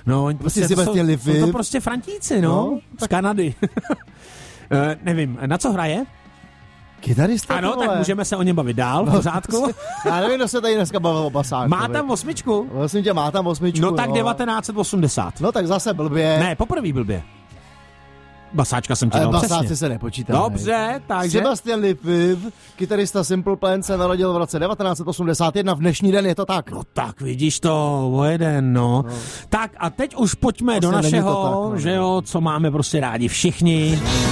No, Prostě Sebastian Lippiv. Jsou to prostě Frantíci, no z Kanady. Nevím, na co hraje? Kytarista. Ano, tak můžeme se o něm bavit dál, v pořádku. Já nevím, kdo se tady dneska bavil o Basáčkovi. Má tam 8? Vlastně tě, má tam 8. No tak 1980. No tak zase blbě. Ne, poprvé blbě. Basáčka jsem ti dal přesně. Basáci se nepočítá. Dobře, takže... Sebastian Lippiv, kytarista Simple Plan, se narodil v roce 1981, v dnešní den je to tak. No tak vidíš to, o jeden, no. Tak a teď už pojďme do našeho, tak, že jo, co máme prostě rádi všichni.